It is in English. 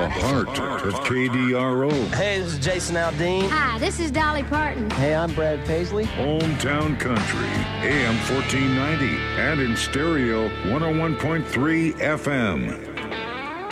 a part of KDRO. Hey, this is Jason Aldean. Hi, this is Dolly Parton. Hey, I'm Brad Paisley. Hometown Country, AM 1490, and in stereo 101.3 FM.